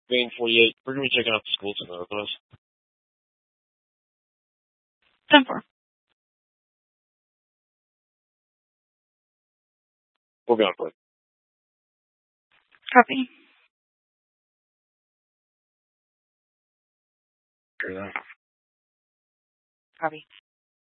Main 48. We're going to be checking out the school tonight with us. 10-4. We'll be on play. Copy. Hear that? Copy.